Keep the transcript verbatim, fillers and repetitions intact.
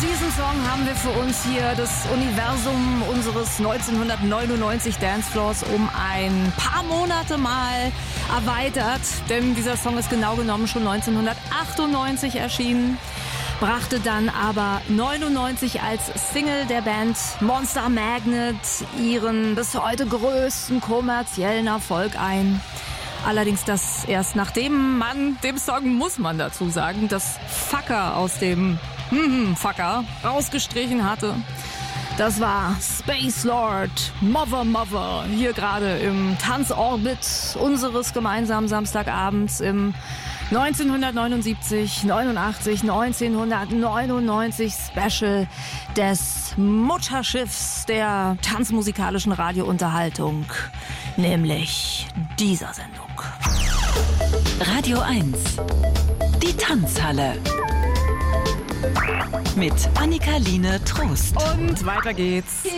diesen Song haben wir für uns hier das Universum unseres neunzehnhundertneunundneunzig Dancefloors um ein paar Monate mal erweitert. Denn dieser Song ist genau genommen schon neunzehnhundertachtundneunzig erschienen. Brachte dann aber neunundneunzig als Single der Band Monster Magnet ihren bis heute größten kommerziellen Erfolg ein. Allerdings das erst nachdem man dem Song, muss man dazu sagen, das Fucker aus dem hm, Fucker rausgestrichen hatte. Das war Space Lord, Mother Mother, hier gerade im Tanzorbit unseres gemeinsamen Samstagabends im neunzehnhundertneunundsiebzig, neunundachtzig, neunzehnhundertneunundneunzig Special des Mutterschiffs der tanzmusikalischen Radiounterhaltung, nämlich dieser Sendung. Radio eins, die Tanzhalle. Mit Annika-Line Trost. Und weiter geht's.